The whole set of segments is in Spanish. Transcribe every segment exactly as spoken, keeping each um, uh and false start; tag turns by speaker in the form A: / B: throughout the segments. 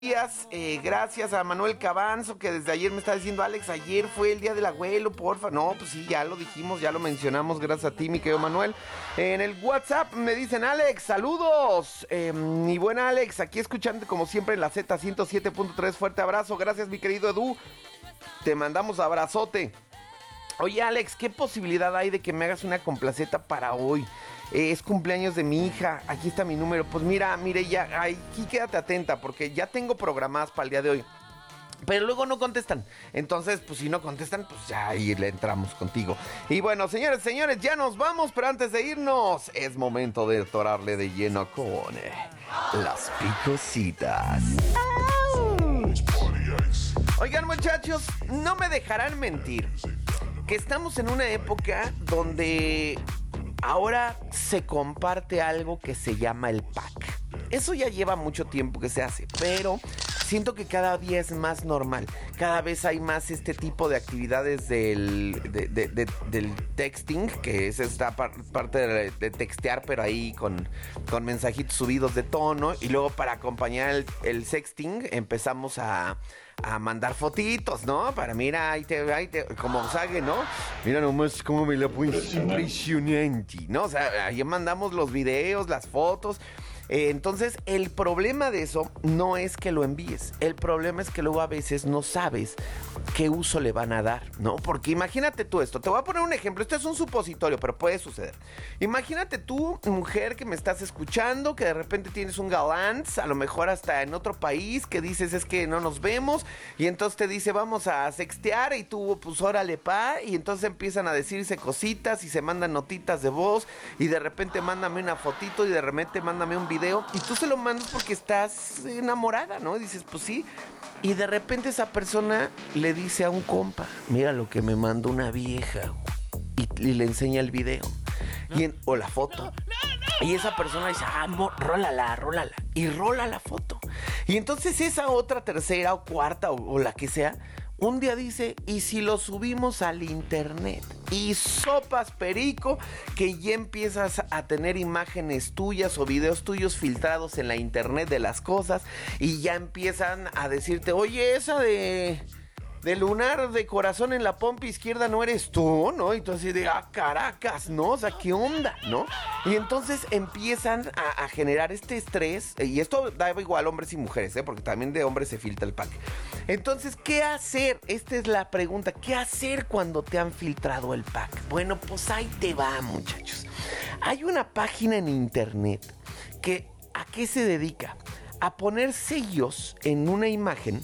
A: días, eh, gracias a Manuel Cabanzo, que desde ayer me está diciendo: Alex, ayer fue el día del abuelo, porfa. No, pues sí, ya lo dijimos, ya lo mencionamos, gracias a ti, mi querido Manuel. En el WhatsApp me dicen: Alex, saludos. Eh, mi buen Alex, aquí escuchando como siempre en la Z ciento siete punto tres. Fuerte abrazo, gracias, mi querido Edu. Te mandamos abrazote. Oye, Alex, ¿qué posibilidad hay de que me hagas una complaceta para hoy? Eh, es cumpleaños de mi hija, aquí está mi número. Pues mira, mire, ya, aquí quédate atenta, porque ya tengo programadas para el día de hoy. Pero luego no contestan. Entonces, pues si no contestan, pues ya ahí le entramos contigo. Y bueno, señores, señores, ya nos vamos. Pero antes de irnos, es momento de atorarle de lleno con eh, las picositas. Oigan, muchachos, no me dejarán mentir que estamos en una época donde ahora se comparte algo que se llama el pack. Eso ya lleva mucho tiempo que se hace, pero siento que cada día es más normal. Cada vez hay más este tipo de actividades del, de, de, de, del texting, que es esta par, parte de, de textear, pero ahí con, con mensajitos subidos de tono. Y luego para acompañar el, el sexting empezamos a, a mandar fotitos, ¿no? Para mira, ahí te, ahí te, como sabe, ¿no? Mira nomás cómo me la pones impresionante, ¿no? O sea, ahí mandamos los videos, las fotos. Eh, entonces, el problema de eso no es que lo envíes. El problema es que luego a veces no sabes qué uso le van a dar, ¿no? Porque imagínate tú esto. Te voy a poner un ejemplo. Esto es un supositorio, pero puede suceder. Imagínate tú, mujer, que me estás escuchando, que de repente tienes un galán, a lo mejor hasta en otro país, que dices es que no nos vemos, y entonces te dice vamos a sextear, y tú pues órale pa, y entonces empiezan a decirse cositas y se mandan notitas de voz, y de repente mándame una fotito, y de repente mándame un video. Y tú se lo mandas porque estás enamorada, ¿no? Y dices, pues sí. Y de repente esa persona le dice a un compa: mira lo que me mandó una vieja. Y, y le enseña el video. Y en, o la foto. Y esa persona dice: ah, mo, rólala, rólala. Y rola la foto. Y entonces esa otra tercera o cuarta o, o la que sea, un día dice: ¿y si lo subimos al internet? Y sopas perico, que ya empiezas a tener imágenes tuyas o videos tuyos filtrados en la internet de las cosas. Y ya empiezan a decirte: oye, esa de... de lunar de corazón en la pompa izquierda no eres tú, ¿no? Y tú así de, ah, caracas, ¿no? O sea, ¿qué onda, no? Y entonces empiezan a, a generar este estrés, y esto da igual hombres y mujeres, ¿eh? Porque también de hombres se filtra el pack. Entonces, ¿qué hacer? Esta es la pregunta. ¿Qué hacer cuando te han filtrado el pack? Bueno, pues ahí te va, muchachos. Hay una página en internet que, ¿a qué se dedica? A poner sellos en una imagen.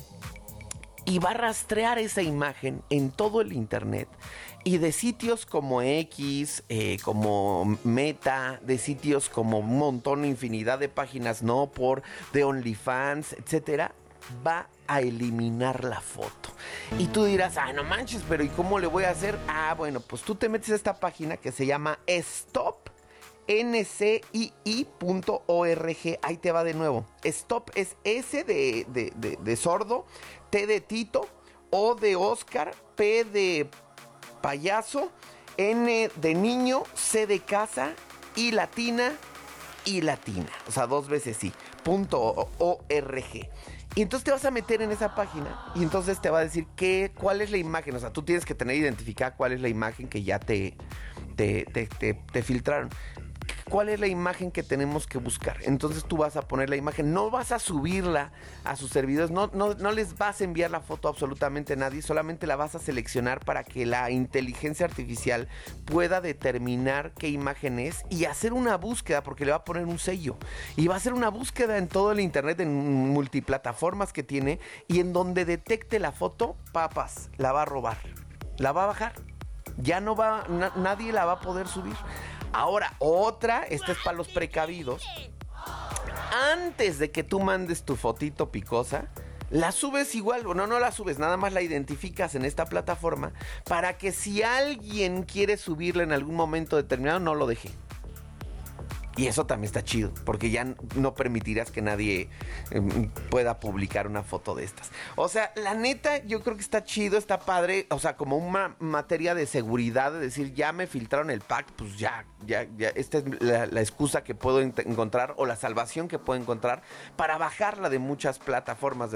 A: Y va a rastrear esa imagen en todo el internet. Y de sitios como X, eh, como Meta, de sitios como un montón, infinidad de páginas, no por, de OnlyFans, etcétera, va a eliminar la foto. Y tú dirás: ah, no manches, pero ¿y cómo le voy a hacer? Ah, bueno, pues tú te metes a esta página que se llama Stop N C I I punto org. Ahí te va de nuevo. Stop es S de, de, de, de sordo, T de Tito, O de Oscar, P de payaso, N de niño, C de casa, I latina, I latina. O sea, dos veces sí. Punto org. Y entonces te vas a meter en esa página y entonces te va a decir qué, cuál es la imagen. O sea, tú tienes que tener identificada cuál es la imagen que ya te, te, te, te, te filtraron. ¿Cuál es la imagen que tenemos que buscar? Entonces tú vas a poner la imagen, no vas a subirla a sus servidores, no, no, no les vas a enviar la foto a absolutamente nadie, solamente la vas a seleccionar para que la inteligencia artificial pueda determinar qué imagen es y hacer una búsqueda, porque le va a poner un sello. Y va a hacer una búsqueda en todo el internet, en multiplataformas que tiene, y en donde detecte la foto, papas, la va a robar, la va a bajar. Ya no va, na, nadie la va a poder subir. Ahora, otra, esta es para los precavidos. Antes de que tú mandes tu fotito picosa, la subes igual, o no, no la subes, nada más la identificas en esta plataforma para que si alguien quiere subirla en algún momento determinado, no lo deje. Y eso también está chido, porque ya no permitirás que nadie eh, pueda publicar una foto de estas. O sea, la neta, yo creo que está chido, está padre. O sea, como una materia de seguridad, de decir, ya me filtraron el pack, pues ya, ya, ya. Esta es la, la excusa que puedo encontrar o la salvación que puedo encontrar para bajarla de muchas plataformas de